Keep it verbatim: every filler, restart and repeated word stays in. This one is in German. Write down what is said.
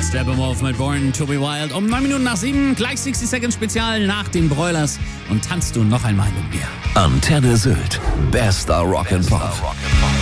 Steppenwolf mit Born to be Wild. Um neun Minuten nach sieben, gleich sechzig Seconds Spezial nach den Broilers. Und tanzt du noch einmal mit mir. Antenne Sylt. Bester Rock'n'Pop.